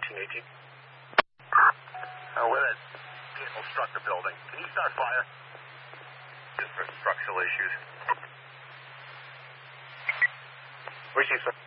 1918. Where that vehicle struck the building. Can you start fire? Just for structural issues. Receive, sir.